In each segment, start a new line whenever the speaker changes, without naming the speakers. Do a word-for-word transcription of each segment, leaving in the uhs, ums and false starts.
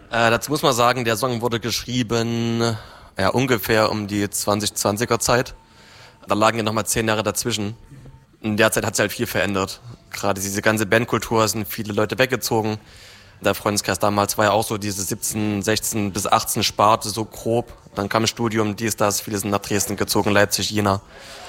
Äh, dazu muss man sagen, der Song wurde geschrieben, ja, ungefähr um die zwanzig zwanziger Zeit. Da lagen ja nochmal zehn Jahre dazwischen. In der Zeit hat sich halt viel verändert. Gerade diese ganze Bandkultur, sind viele Leute weggezogen. Der Freundeskreis damals war ja auch so diese siebzehn, sechzehn bis achtzehn Sparte, so grob. Dann kam das Studium, dies, das, viele sind nach Dresden gezogen, Leipzig, Jena.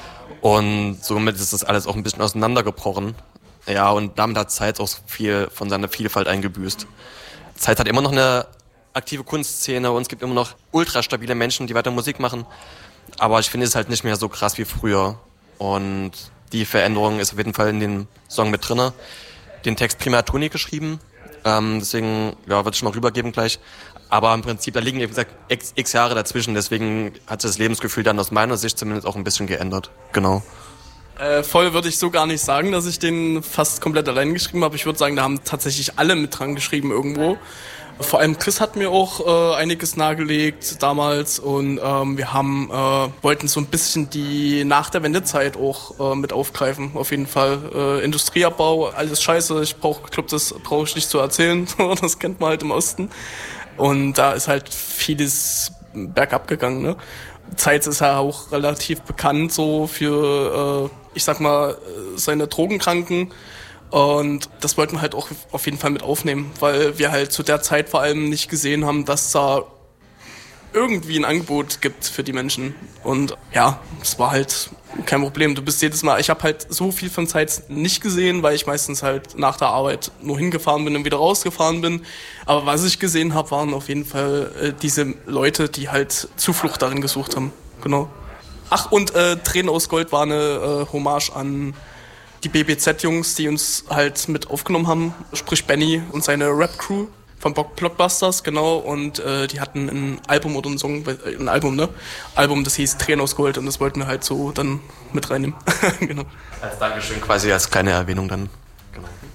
Und somit ist das alles auch ein bisschen auseinandergebrochen. Ja, und damit hat Zeitz auch viel von seiner Vielfalt eingebüßt. Zeitz hat immer noch eine aktive Kunstszene und es gibt immer noch ultra stabile Menschen, die weiter Musik machen. Aber ich finde es halt nicht mehr so krass wie früher. Und die Veränderung ist auf jeden Fall in dem Song mit drinne. Den Text primär hat Toni geschrieben. Ähm, deswegen, ja, würde ich mal rübergeben gleich. Aber im Prinzip, da liegen, wie gesagt, x, x Jahre dazwischen. Deswegen hat sich das Lebensgefühl dann aus meiner Sicht zumindest auch ein bisschen geändert. Genau.
Äh, voll würde ich so gar nicht sagen, dass ich den fast komplett allein geschrieben habe. Ich würde sagen, da haben tatsächlich alle mit dran geschrieben irgendwo. Vor allem Chris hat mir auch äh, einiges nahegelegt damals und ähm, wir haben äh, wollten so ein bisschen die nach der Wendezeit auch äh, mit aufgreifen. Auf jeden Fall äh, Industrieabbau, alles scheiße. Ich brauche, glaube, das brauche ich nicht zu erzählen. Das kennt man halt im Osten. Und da ist halt vieles bergab gegangen. Ne? Zeitz ist ja auch relativ bekannt so für, äh, ich sag mal, seine Drogenkranken. Und das wollten wir halt auch auf jeden Fall mit aufnehmen, weil wir halt zu der Zeit vor allem nicht gesehen haben, dass da irgendwie ein Angebot gibt für die Menschen. Und ja, es war halt kein Problem. Du bist jedes Mal, ich habe halt so viel von Zeitz nicht gesehen, weil ich meistens halt nach der Arbeit nur hingefahren bin und wieder rausgefahren bin. Aber was ich gesehen habe, waren auf jeden Fall äh, diese Leute, die halt Zuflucht darin gesucht haben. Genau. Ach, und äh, Tränen aus Gold war eine äh, Hommage an die B B Z-Jungs, die uns halt mit aufgenommen haben, sprich Benny und seine Rap-Crew von Blockbusters, genau, und äh, die hatten ein Album oder ein Song, äh, ein Album, ne? Album, das hieß Tränen aus Gold und das wollten wir halt so dann mit reinnehmen. Genau.
Als Dankeschön quasi, als kleine Erwähnung dann. Genau.